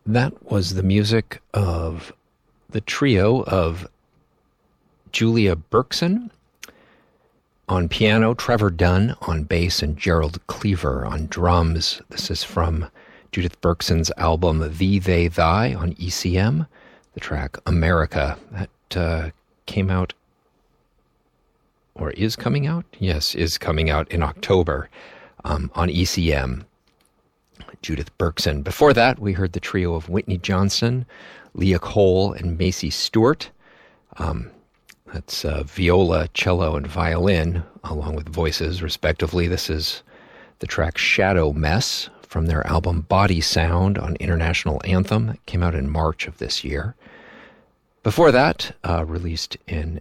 That was the music of the trio of Julia Berkson on piano, Trevor Dunn on bass, and Gerald Cleaver on drums. This is from Judith Berkson's album Thee, They, Thy on ECM, the track America. That came out, or is coming out? Yes, is coming out in October on ECM. Judith Berkson. Before that, we heard the trio of Whitney Johnson, Leah Cole, and Macy Stewart. That's viola, cello, and violin, along with voices, respectively. This is the track Shadow Mess from their album Body Sound on International Anthem. It came out in March of this year. Before that, released in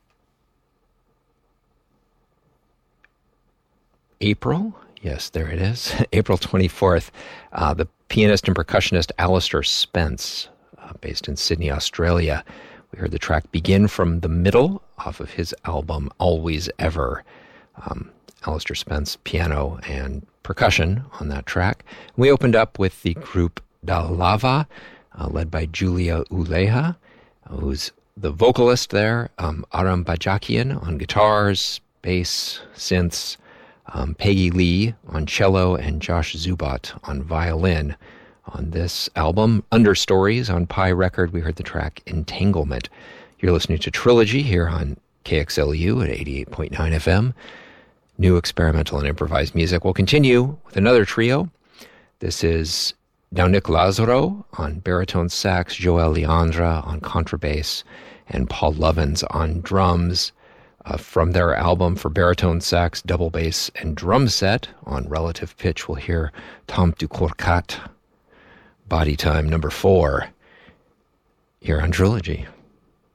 April. Yes, there it is. April 24th. The pianist and percussionist Alistair Spence, based in Sydney, Australia. We heard the track Begin from the Middle off of his album Always Ever. Alistair Spence, piano and percussion on that track. We opened up with the group Da Lava, led by Julia Uleha, who's the vocalist there. Aram Bajakian on guitars, bass, synths. Peggy Lee on cello, and Josh Zubat on violin. On this album, Understories on Pi Record, we heard the track Entanglement. You're listening to Trilogy here on KXLU at 88.9 FM. New experimental and improvised music. We'll continue with another trio. This is Daunic Lazaro on baritone sax, Joel Leandra on contrabass, and Paul Lovins on drums. From their album for baritone sax, double bass, and drum set on relative pitch, we'll hear Tom Ducourcat, Body Time number 4, here on Trilogy.